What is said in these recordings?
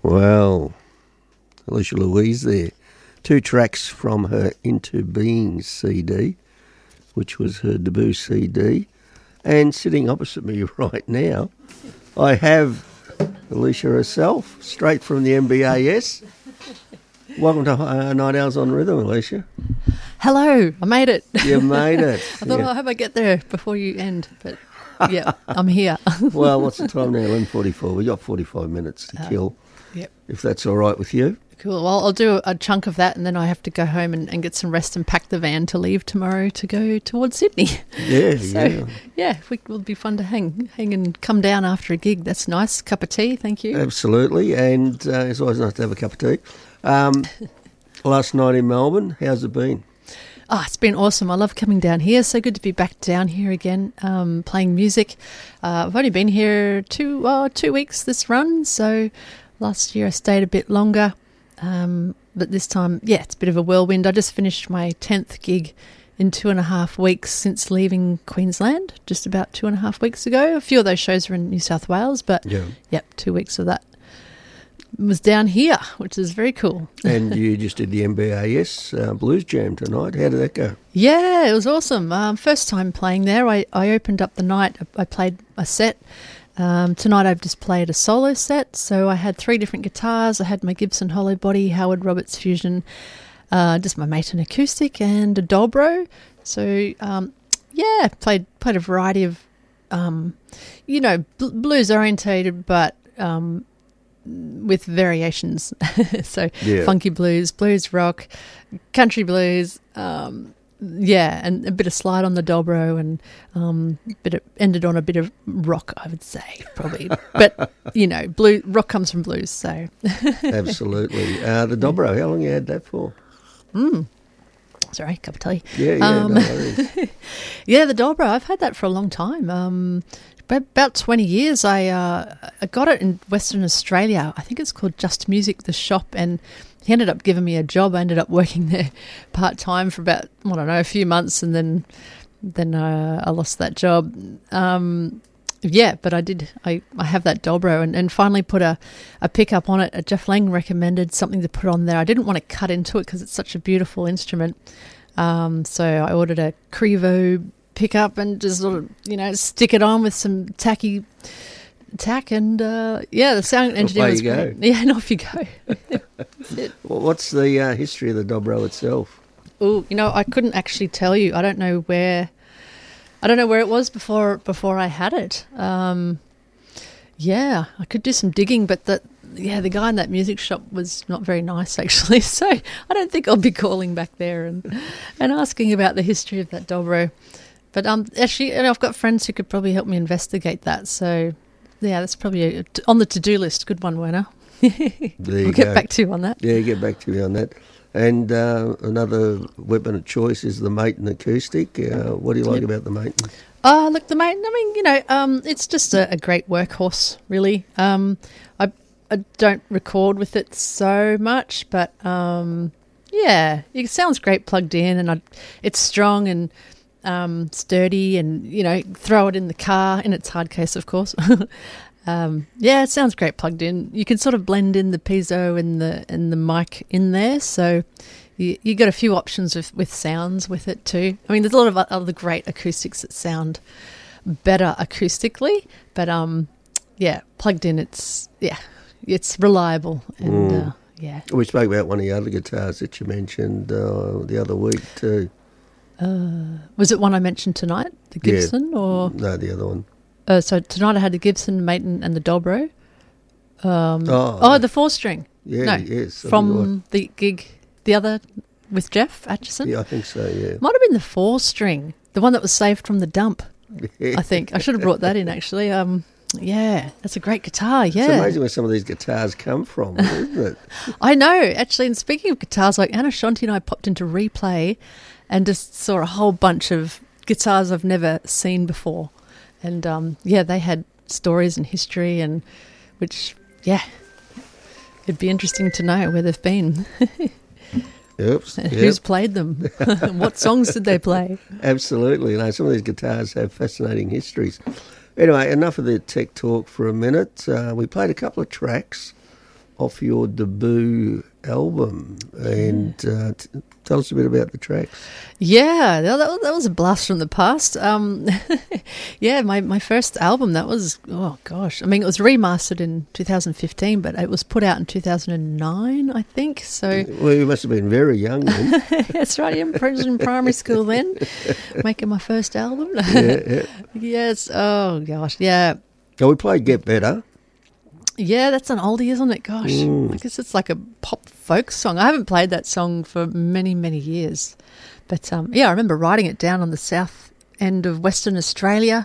Well, Alicia Louise there. 2 tracks from her Into Being CD, which was her debut CD. And sitting opposite me right now, I have Alicia herself, straight from the MBAS. Welcome to Night Owls on Rhythm, Alicia. Hello, I made it. You made it. I thought, I hope I get there before you end, but yeah, I'm here. Well, what's the time now? 11:44. We got 45 minutes to kill. Yep. If that's all right with you. Cool. Well, I'll do a chunk of that, and then I have to go home and get some rest and pack the van to leave tomorrow to go towards Sydney. Yeah, it will be fun to hang and come down after a gig. That's nice. Cup of tea, thank you. Absolutely, and it's always nice to have a cup of tea. Last night in Melbourne, how's it been? Oh, it's been awesome. I love coming down here. So good to be back down here again, playing music. I've only been here 2 weeks this run, so last year I stayed a bit longer. But this time, it's a bit of a whirlwind. I just finished my 10th gig in 2.5 weeks since leaving Queensland, just about 2.5 weeks ago. A few of those shows were in New South Wales, but 2 weeks of that was down here, which is very cool. And you just did the MBAS Blues Jam tonight. How did that go? Yeah, it was awesome. First time playing there. I opened up the night. I played a set. Tonight I've just played a solo set, so I had 3 different guitars. I had my Gibson Hollow Body, Howard Roberts Fusion, just my Maton acoustic, and a dobro. So played a variety of blues orientated, but with variations. So funky blues, blues rock, country blues. And a bit of slide on the dobro, and ended on a bit of rock, I would say, probably. But rock comes from blues, so absolutely. The dobro, how long you had that for? Sorry, cup of tea. No worries. The dobro, I've had that for a long time. About 20 years. I got it in Western Australia. I think it's called Just Music, the shop, and he ended up giving me a job. I ended up working there part-time for about, a few months, and then I lost that job. But I have that dobro, and finally put a pickup on it. Jeff Lang recommended something to put on there. I didn't want to cut into it because it's such a beautiful instrument. So I ordered a Crevo pickup and just sort of, stick it on with some tacky tack, and the sound engineer was great. Yeah, and off you go. That's it. Well, what's the history of the dobro itself? Oh, I couldn't actually tell you. I don't know where it was before I had it. I could do some digging, but the guy in that music shop was not very nice, actually. So I don't think I'll be calling back there and asking about the history of that dobro. But actually, I've got friends who could probably help me investigate that. So that's probably on the to-do list. Good one, Werner. I'll get back to you on that. Yeah, get back to you on that. And another weapon of choice is the Maton acoustic. What do you like about the Maton? Look, the Maton, it's just a great workhorse, really. I don't record with it so much, but it sounds great plugged in, and it's strong and sturdy, and throw it in the car in its hard case, of course. It sounds great plugged in. You can sort of blend in the piezo and the mic in there, so you got a few options with sounds with it too. I mean, there's a lot of other great acoustics that sound better acoustically, but plugged in, it's reliable, and We spoke about one of the other guitars that you mentioned the other week too. Was it one I mentioned tonight, the Gibson, or no, the other one? So tonight I had the Gibson, Maton, and the dobro. The 4-string. Yeah, no, yes. From the gig, the other with Jeff Atchison. Yeah, I think so. Yeah, might have been the 4-string, the one that was saved from the dump. I think I should have brought that in actually. That's a great guitar. Yeah, it's amazing where some of these guitars come from, isn't it? I know, actually. And speaking of guitars, like Anna Shanti and I popped into Replay and just saw a whole bunch of guitars I've never seen before. And, they had stories and history, and which, it'd be interesting to know where they've been. Who's played them? What songs did they play? Absolutely. Some of these guitars have fascinating histories. Anyway, enough of the tech talk for a minute. We played a couple of tracks off your debut album, and tell us a bit about the tracks. Yeah, that was a blast from the past. Yeah, my first album, that was, oh gosh. I mean, it was remastered in 2015, but it was put out in 2009, I think. So, Well, you must have been very young then. that's right, I'm in primary school then, making my first album. Yeah. Yes, oh gosh, yeah. So we played Get Better. Yeah, that's an oldie, isn't it? Gosh, I guess it's like a pop folk song. I haven't played that song for many, many years. But, yeah, I remember writing it down on the south end of Western Australia.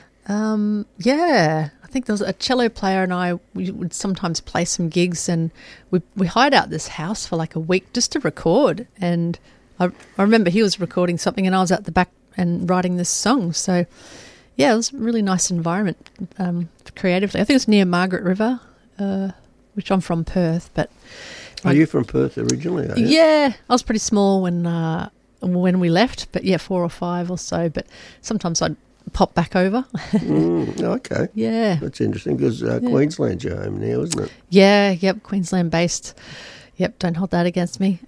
Yeah, I think there was a cello player and we would sometimes play some gigs, and we hired out this house for like a week just to record. And I remember he was recording something and I was at the back and writing this song. So, yeah, it was a really nice environment creatively. I think it's near Margaret River, which I'm from Perth. But Are you from Perth originally? Are you? yeah, I was pretty small when we left, but yeah, 4 or 5 or so. But sometimes I'd pop back over. Okay. Yeah. That's interesting because Queensland's your home now, isn't it? Yeah, yep, Queensland based. Yep, don't hold that against me.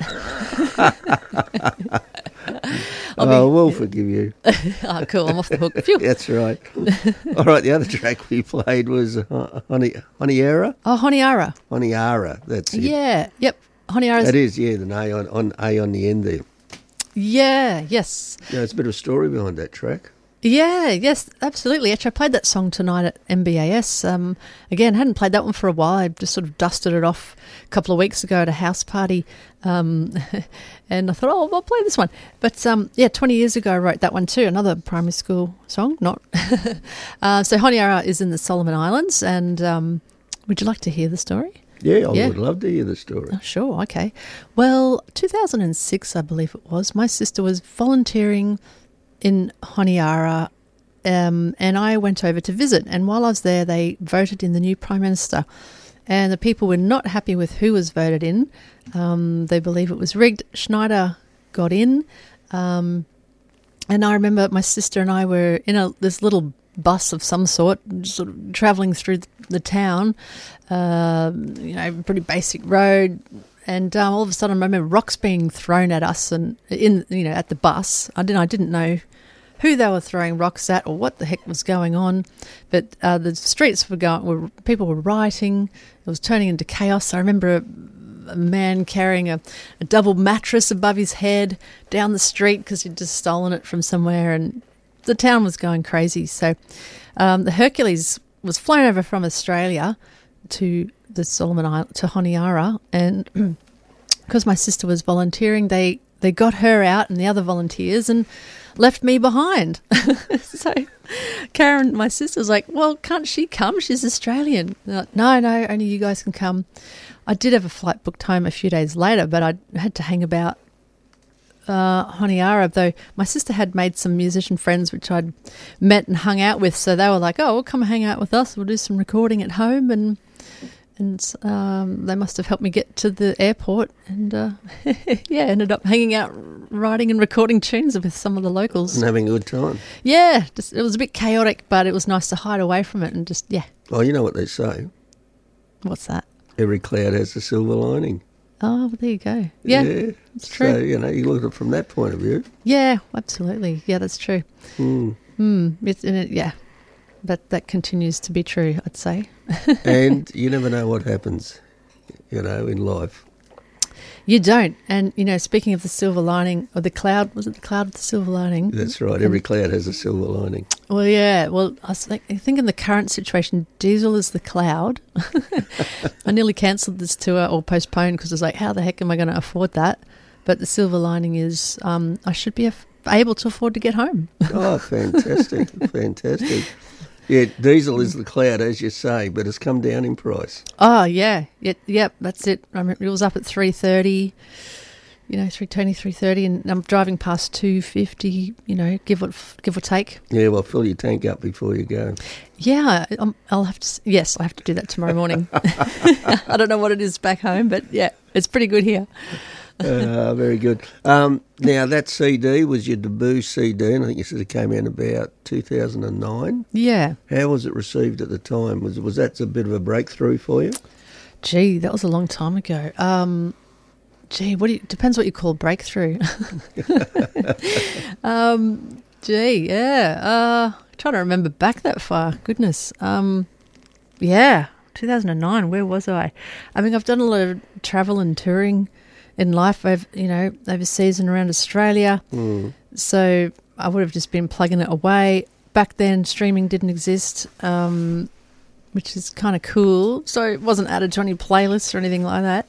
We'll forgive you. Oh, cool, I'm off the hook. Phew. That's right. All right, the other track we played was Honiara. Oh, Honiara. Honiara, that's it. Yeah, yep, Honiara. That is, yeah, the A on the end there. Yeah, yes. Yeah, it's a bit of a story behind that track. Yeah, yes, absolutely. Actually, I played that song tonight at MBAS. Again, hadn't played that one for a while. I just sort of dusted it off a couple of weeks ago at a house party. And I thought, I'll play this one. But, 20 years ago I wrote that one too, another primary school song, not. So Honiara is in the Solomon Islands, and would you like to hear the story? Yeah, I would love to hear the story. Oh, sure, okay. Well, 2006, I believe it was, my sister was volunteering in Honiara, and I went over to visit. And while I was there, they voted in the new Prime Minister. And the people were not happy with who was voted in. They believe it was rigged. Schneider got in. And I remember my sister and I were in this little bus of some sort, sort of travelling through the town, pretty basic road. And all of a sudden I remember rocks being thrown at us and at the bus. I didn't know who they were throwing rocks at or what the heck was going on. But the streets people were rioting. It was turning into chaos. I remember a man carrying a double mattress above his head down the street because he'd just stolen it from somewhere, and the town was going crazy. So the Hercules was flown over from Australia to the Solomon Island, to Honiara, and because my sister was volunteering, they got her out and the other volunteers and left me behind. So Karen, my sister's like, well, can't she come? She's Australian. Like, no, only you guys can come. I did have a flight booked home a few days later, but I had to hang about Honiara, though my sister had made some musician friends which I'd met and hung out with, so they were like, oh, well, come hang out with us, we'll do some recording at home, and they must have helped me get to the airport, and ended up hanging out, writing and recording tunes with some of the locals. And having a good time. Yeah, it was a bit chaotic, but it was nice to hide away from it and just, yeah. Well, you know what they say. What's that? Every cloud has a silver lining. Oh, well, there you go. Yeah, it's true. So, you look at it from that point of view. Yeah, absolutely. Yeah, that's true. But that continues to be true, I'd say. And you never know what happens, in life. You don't. And, speaking of the silver lining, or the cloud, was it the cloud with the silver lining? That's right. Every cloud has a silver lining. Well, yeah. Well, I think in the current situation, diesel is the cloud. I nearly cancelled this tour or postponed because I was like, how the heck am I going to afford that? But the silver lining is I should be able to afford to get home. Oh, fantastic. Fantastic. Yeah, diesel is the cloud, as you say, but it's come down in price. Oh, yeah. Yep, that's it. I remember it was up at 3.30, 3.20, 3.30, and I'm driving past 2.50, give or take. Yeah, well, fill your tank up before you go. Yeah, I'll have to. Yes, I have to do that tomorrow morning. I don't know what it is back home, but yeah, it's pretty good here. Very good. Now, that CD was your debut CD, and I think you said it came out in about 2009. Yeah. How was it received at the time? Was that a bit of a breakthrough for you? Gee, that was a long time ago. Depends what you call breakthrough. Trying to remember back that far. Goodness. 2009. Where was I? I mean, I've done a lot of travel and touring in life. Overseas and around Australia. So I would have just been plugging it away. Back then, streaming didn't exist, which is kind of cool. So it wasn't added to any playlists or anything like that.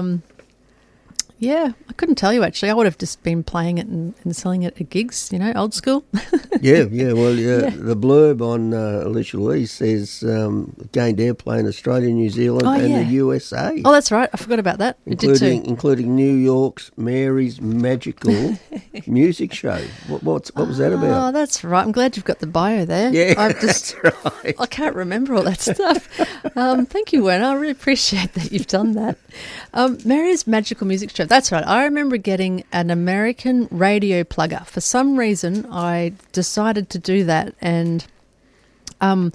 I couldn't tell you actually. I would have just been playing it and selling it at gigs, old school. Yeah. The blurb on Alicia Louise says gained airplay in Australia, New Zealand, and the USA. Oh, that's right. I forgot about that. Including New York's Mary's Magical Music Show. What was that about? Oh, that's right. I'm glad you've got the bio there. Yeah, that's right. I can't remember all that stuff. Thank you, Werner. I really appreciate that you've done that. Mary's Magical Music Show. That's right. I remember getting an American radio plugger. For some reason, I decided to do that. And, so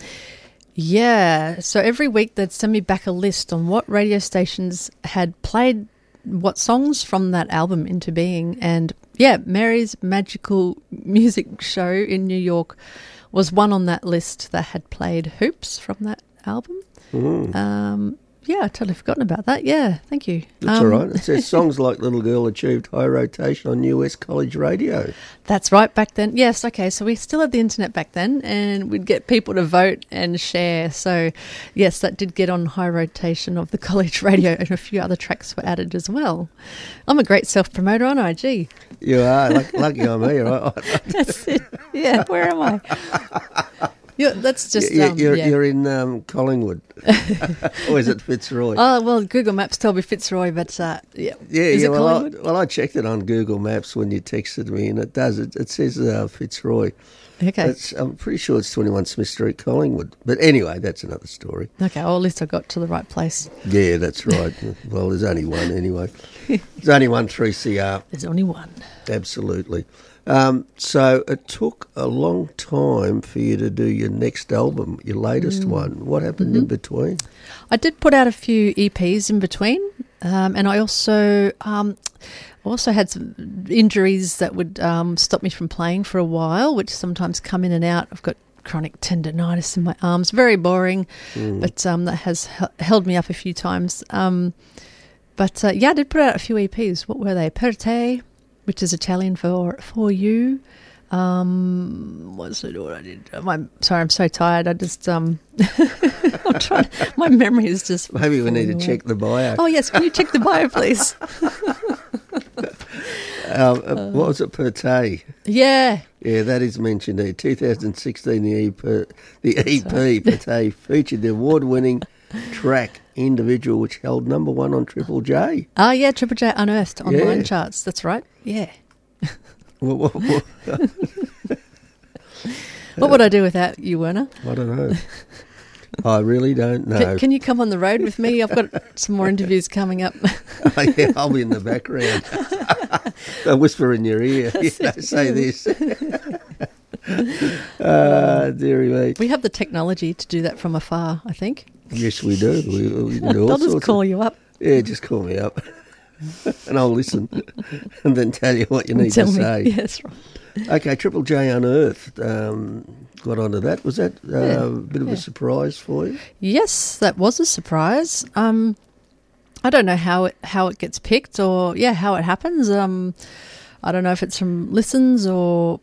every week they'd send me back a list on what radio stations had played what songs from that album into being. And, Mary's Magical Music Show in New York was one on that list that had played Hoops from that album. I'd totally forgotten about that. Yeah, thank you. That's all right. It says songs like Little Girl achieved high rotation on New West College Radio. That's right, back then. Yes, okay, so we still had the internet back then and we'd get people to vote and share. So, yes, that did get on high rotation of the college radio and a few other tracks were added as well. I'm a great self-promoter, aren't I? Gee. You are. Lucky I'm here. That's it. Yeah, where am I? That's just... You're in Collingwood. Or is it Fitzroy? Oh, well, Google Maps told me Fitzroy, but Is it Collingwood? I checked it on Google Maps when you texted me, and it does. It says Fitzroy. Okay. I'm pretty sure it's 21 Smith Street, Collingwood. But anyway, that's another story. Okay, well, at least I got to the right place. Yeah, that's right. Well, there's only one anyway. There's only one 3CR. There's only one. Absolutely. So it took a long time for you to do your next album, your latest one. What happened in between? I did put out a few EPs in between, and I also had some injuries that would stop me from playing for a while, which sometimes come in and out. I've got chronic tendonitis in my arms, very boring, but that has held me up a few times. I did put out a few EPs. What were they? Per te, which is Italian for you. What's it? What I did? Sorry, I'm so tired. I just I'm trying. My memory is just. Maybe we need to check the bio. Oh yes, can you check the bio, please? What was it? Per te. Yeah. Yeah, that is mentioned there. 2016, the EP Per te featured the award-winning track Individual, which held number one on Triple J. Oh, yeah, Triple J Unearthed online charts. That's right. Yeah. What would I do without you, Werner? I don't know. I really don't know. Can you come on the road with me? I've got some more interviews coming up. Yeah, I'll be in the background. I'll whisper in your ear. Say this. Dearie me. We have the technology to do that from afar, I think. Yes, we do. We can do all I'll just call you up. Yeah, just call me up. And I'll listen and then tell you what you need to say. Yeah, that's right. Okay, Triple J Unearthed. Got onto that. Was that a bit of a surprise for you? Yes, that was a surprise. I don't know how it gets picked or how it happens. I don't know if it's from listens or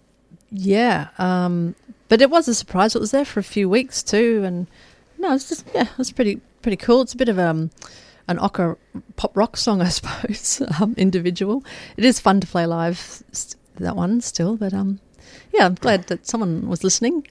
but it was a surprise. It was there for a few weeks too, and it's just it was pretty cool. It's a bit of an ochre pop rock song, I suppose. Individual. It is fun to play live. That one still, but I'm glad that someone was listening.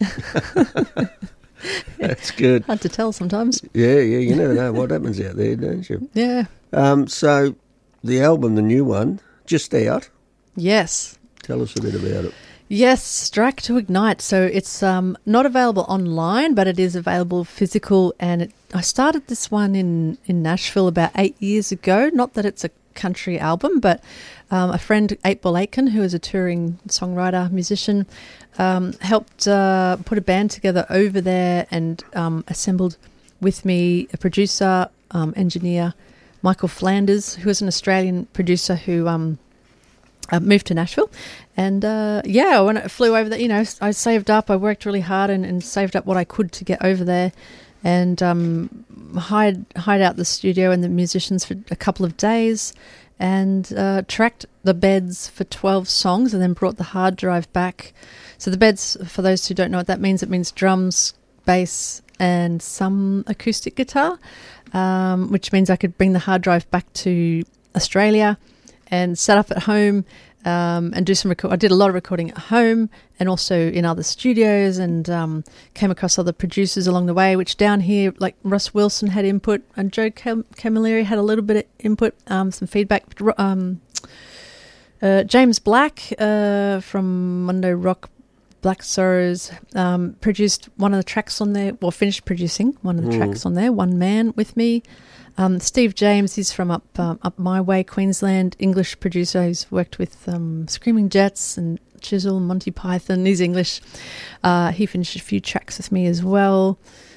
That's good. Hard to tell sometimes. Yeah, you never know what happens out there, don't you? Yeah. So the album, the new one, just out. Yes. Tell us a bit about it. Yes, Strike to Ignite. So it's not available online, but it is available physical. And I started this one in Nashville about 8 years ago. Not that it's a country album, but a friend, 8-Ball Aitken, who is a touring songwriter, musician, helped put a band together over there and assembled with me a producer, engineer Michael Flanders, who is an Australian producer who moved to Nashville. And when I flew over there, I saved up, I worked really hard and saved up what I could to get over there, and hired out the studio and the musicians for a couple of days, and tracked the beds for 12 songs, and then brought the hard drive back. So the beds, for those who don't know what that means, it means drums, bass, and some acoustic guitar, which means I could bring the hard drive back to Australia and set up at home, and do some I did a lot of recording at home and also in other studios, and came across other producers along the way, which down here, like Russ Wilson had input, and Joe Camilleri had a little bit of input, some feedback. James Black from Mondo Rock Black Sorrows produced one of the tracks on there, finished producing one of the tracks on there, one man with me. Steve James, he's from up my way, Queensland, English producer who's worked with Screaming Jets and Chisel, Monty Python. He's English. He finished a few tracks with me as well.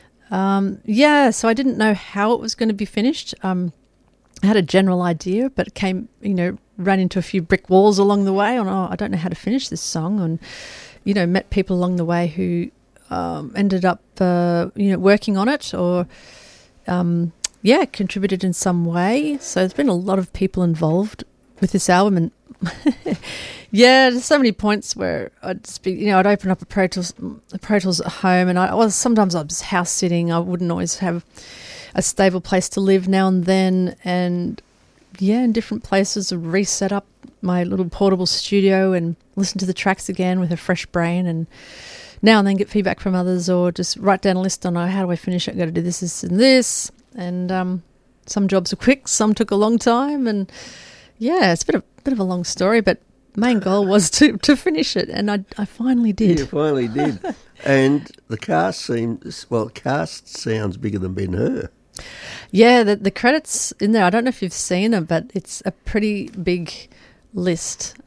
So I didn't know how it was going to be finished. I had a general idea, but it came, ran into a few brick walls along the way on, I don't know how to finish this song, and, met people along the way who ended up, working on it or... contributed in some way. So there's been a lot of people involved with this album, and there's so many points where I'd just be, I'd open up a Pro Tools at home, and sometimes I was house sitting. I wouldn't always have a stable place to live now and then, and in different places I'd reset up my little portable studio and listen to the tracks again with a fresh brain, and now and then get feedback from others, or just write down a list on how do I finish it. I've got to do this, this, and this. And some jobs are quick, some took a long time, and it's a bit of a long story, but main goal was to finish it, and I finally did. You finally did. And the cast sounds bigger than Ben-Hur. Yeah, the credits in there, I don't know if you've seen them, but it's a pretty big list.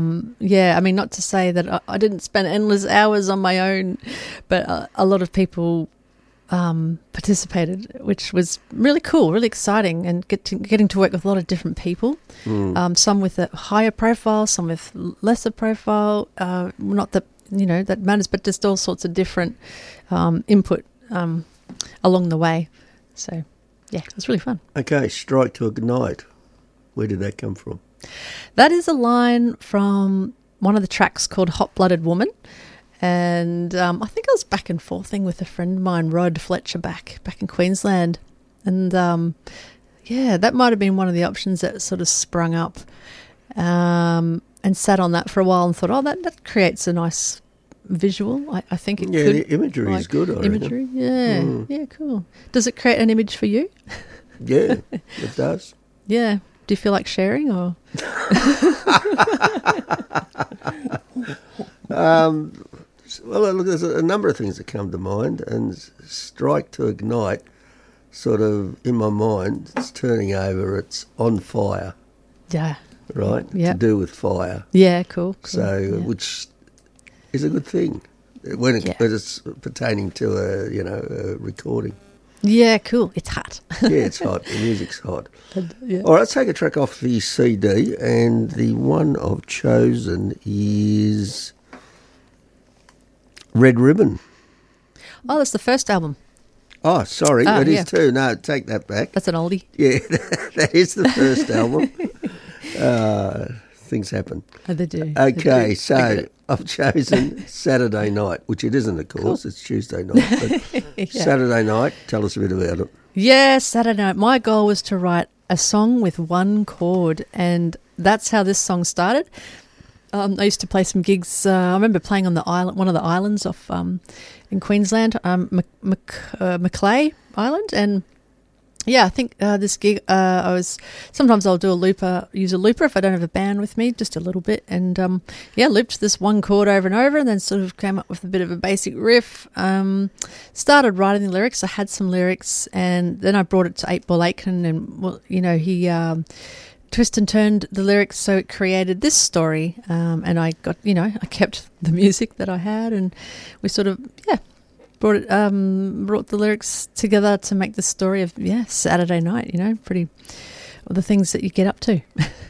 Not to say that I didn't spend endless hours on my own, but a lot of people participated, which was really cool, really exciting, and getting to work with a lot of different people. Some with a higher profile, some with lesser profile. Not that that matters, but just all sorts of different input along the way. So it was really fun. Okay, Strike to Ignite. Where did that come from? That is a line from one of the tracks called Hot Blooded Woman. And I think I was back and forthing with a friend of mine, Rod Fletcher, back in Queensland. And, that might have been one of the options that sort of sprung up, and sat on that for a while and thought, that creates a nice visual. I think it could. Yeah, the imagery is good, I reckon. Imagery, yeah, cool. Does it create an image for you? Yeah, it does. Yeah. Do you feel like sharing, or...? Well, look, there's a number of things that come to mind, and Strike to Ignite, sort of, in my mind, it's turning over, it's on fire. Yeah. Right? Yeah. To do with fire. Yeah, cool. So, which is a good thing when it's pertaining to a recording. Yeah, cool. It's hot. Yeah, it's hot. The music's hot. All right, let's take a track off the CD, and the one I've chosen is Red Ribbon. Oh, that's the first album. Oh, sorry, it is too. No, take that back. That's an oldie. Yeah, that is the first album. Things happen. Oh, they do. Okay, so I've chosen Saturday Night, which it isn't, of course. Cool. It's Tuesday night. But Saturday Night, tell us a bit about it. Yeah, Saturday Night. My goal was to write a song with one chord, and that's how this song started. I used to play some gigs. I remember playing on one of the islands off in Queensland, Macleay Island, and I think this gig, sometimes I'll use a looper if I don't have a band with me, just a little bit, and looped this one chord over and over, and then sort of came up with a bit of a basic riff. Started writing the lyrics. I had some lyrics, and then I brought it to 8 Ball Aitken, and he twist and turned the lyrics so it created this story, and I got I kept the music that I had, and we sort of brought the lyrics together to make the story of Saturday night. Pretty the things that you get up to.